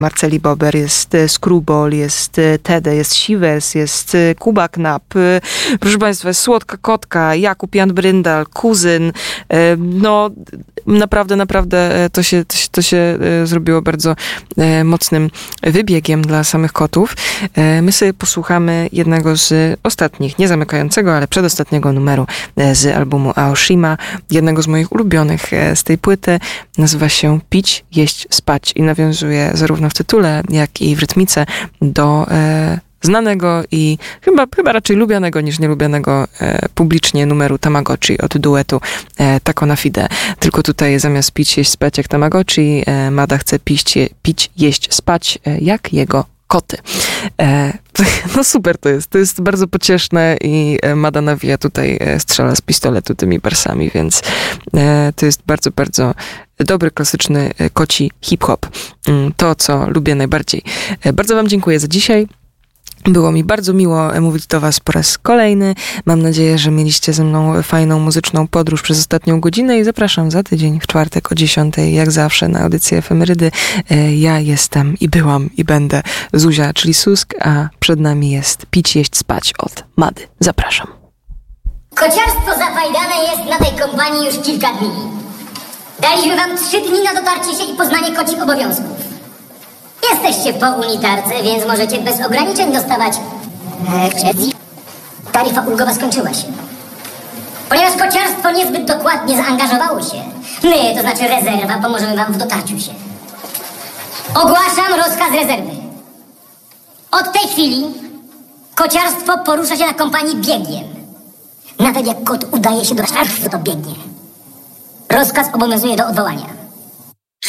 Marceli Bober, jest Screwball, jest Tede, jest Shivers, jest Kuba Knap. Proszę Państwa, jest Słodka Kotka, Jakub Jan Bryndal, Kuzyn. No naprawdę to się zrobiło bardzo mocnym wybiegiem dla samych kotów. My sobie posłuchamy jednego z ostatnich, nie zamykającego, ale przedostatniego numeru z albumu Aoshima, jednego z moich ulubionych z tej płyty. Nazywa się Pić, Jeść, Spać i nawiązuje zarówno w tytule, jak i w rytmice do znanego i chyba raczej lubianego niż nielubianego publicznie numeru Tamagotchi od duetu Taco na Fide. Tylko tutaj zamiast pić, jeść, spać jak Tamagotchi, Mada chce pić, jeść, spać jak jego koty. No super to jest bardzo pocieszne i Mada nawija tutaj, strzela z pistoletu tymi barsami, więc to jest bardzo, bardzo dobry, klasyczny koci hip-hop. To, co lubię najbardziej. Bardzo Wam dziękuję za dzisiaj. Było mi bardzo miło mówić do Was po raz kolejny. Mam nadzieję, że mieliście ze mną fajną muzyczną podróż przez ostatnią godzinę i zapraszam za tydzień w czwartek o 10:00, jak zawsze, na audycję Efemerydy. Ja jestem i byłam i będę Zuzia, czyli Susk, a przed nami jest Pić, Jeść, Spać od Mady. Zapraszam. Kociarstwo zafajdane jest na tej kompanii już kilka dni. Daliśmy Wam 3 dni na dotarcie się i poznanie kocich obowiązków. Jesteście po unitarce, więc możecie bez ograniczeń dostawać taryfa ulgowa skończyła się. Ponieważ kociarstwo niezbyt dokładnie zaangażowało się, my, to znaczy rezerwa, pomożemy Wam w dotarciu się. Ogłaszam rozkaz rezerwy. Od tej chwili kociarstwo porusza się na kompanii biegiem. Nawet jak kot udaje się do szarfu, to biegnie. Rozkaz obowiązuje do odwołania.